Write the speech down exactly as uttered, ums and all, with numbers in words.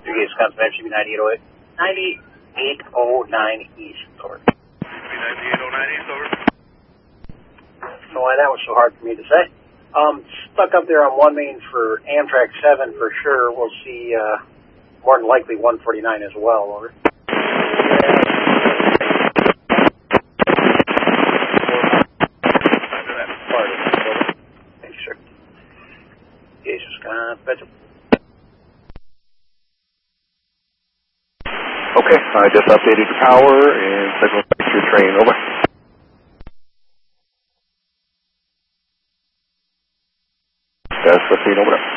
three Gates Wisconsin, should be ninety-eight oh eight. ninety-eight oh nine East, over. ninety-eight oh nine East, over. So why that was so hard for me to say. Um, stuck up there on one main for Amtrak seven for sure. We'll see, uh, more than likely one forty-nine as well, over. Okay, I just updated your power and signal back to your train, over. That's fifteen, over.